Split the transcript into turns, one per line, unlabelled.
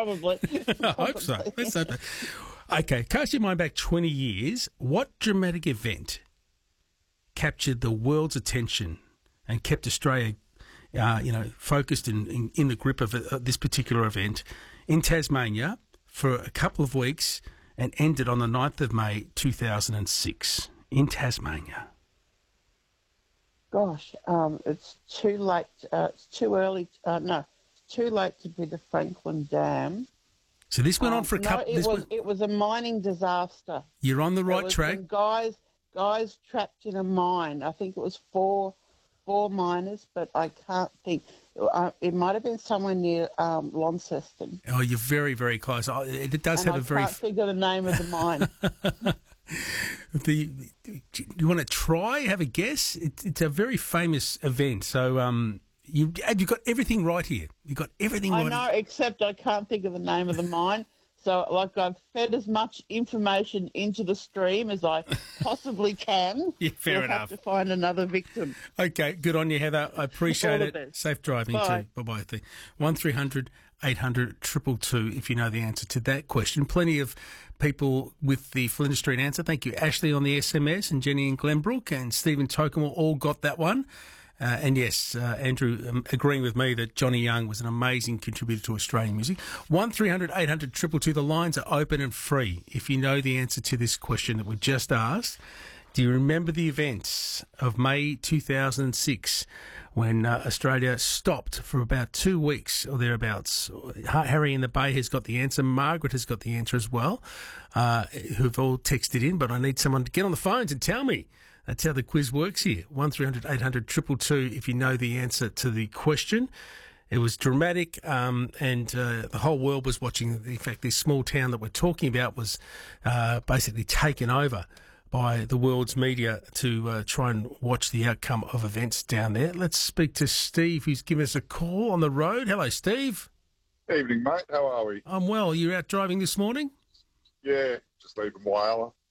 Probably.
I hope so. Let's hope that. Okay, cast your mind back 20 years. What dramatic event captured the world's attention and kept Australia, focused in the grip of this particular event in Tasmania for a couple of weeks and ended on the 9th of May 2006 in Tasmania?
Gosh, it's too late. It's too early. Too late to be the Franklin Dam.
So this went on for a couple.
It was a mining disaster.
You're on the right track.
Some guys trapped in a mine. I think it was four miners, but I can't think. It might have been somewhere near Launceston.
Oh, you're very, very close. It does have a very.
I can't figure the name of the mine.
Do you want to try? Have a guess? It's a very famous event. So you've got everything right here. You've got everything right.
I know, except I can't think of the name of the mine. So, I've fed as much information into the stream as I possibly can.
Yeah, fair
We'll
enough.
have to find another victim.
Okay, good on you, Heather. I appreciate
All
it.
the best.
Safe driving
Bye.
too. Bye-bye. 1300 800 222 if you know the answer to that question. Plenty of people with the Flinders Street answer. Thank you, Ashley on the SMS and Jenny in Glenbrook and Stephen Tokemore all got that one. And yes, Andrew agreeing with me that Johnny Young was an amazing contributor to Australian music. 1300 800 222. The lines are open and free. If you know the answer to this question that we just asked, do you remember the events of May 2006 when Australia stopped for about 2 weeks or thereabouts? Harry in the Bay has got the answer. Margaret has got the answer as well, who've all texted in, but I need someone to get on the phones and tell me. That's how the quiz works here. 1300 800 222 if you know the answer to the question. It was dramatic, and the whole world was watching. In fact, this small town that we're talking about was basically taken over by the world's media to try and watch the outcome of events down there. Let's speak to Steve, who's given us a call on the road. Hello, Steve.
Evening, mate. How are we?
I'm well. You're out driving this morning?
Yeah, just leaving Whyalla.